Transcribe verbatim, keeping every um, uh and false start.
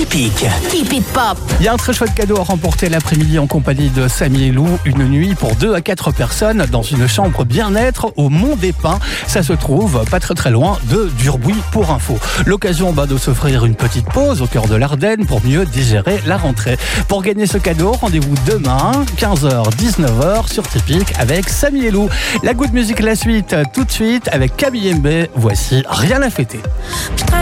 Typique. Tipeee Pop. Il y a un très chouette cadeau à remporter l'après-midi en compagnie de Samy et Lou. Une nuit pour deux à quatre personnes dans une chambre bien-être au Mont des Pins. Ça se trouve pas très très loin de Durbuy pour info. L'occasion bah, de s'offrir une petite pause au cœur de l'Ardenne pour mieux digérer la rentrée. Pour gagner ce cadeau, rendez-vous demain, quinze heures dix-neuf heures sur Typique avec Samy et Lou. La good music, la suite tout de suite avec Kaby M B. Voici Rien à fêter.